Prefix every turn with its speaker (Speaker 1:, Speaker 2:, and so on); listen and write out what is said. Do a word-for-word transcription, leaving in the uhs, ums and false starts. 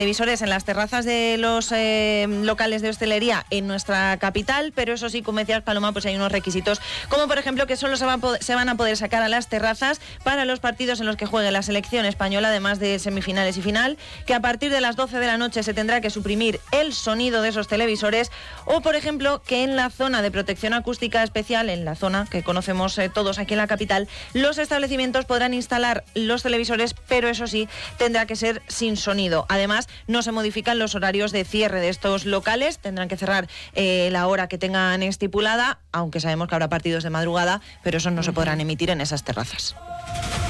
Speaker 1: televisores en las terrazas de los eh, locales de hostelería en nuestra capital, pero eso sí, como decía Paloma, pues hay unos requisitos, como por ejemplo que solo se van, se van a poder sacar a las terrazas para los partidos en los que juegue la selección española, además de semifinales y final, que a partir de las doce de la noche se tendrá que suprimir el sonido de esos televisores, o por ejemplo que en la zona de protección acústica especial, en la zona que conocemos eh, todos aquí en la capital, los establecimientos podrán instalar los televisores, pero eso sí, tendrá que ser sin sonido. Además, no se modifican los horarios de cierre de estos locales, tendrán que cerrar eh, la hora que tengan estipulada, aunque sabemos que habrá partidos de madrugada, pero esos no se podrán emitir en esas terrazas.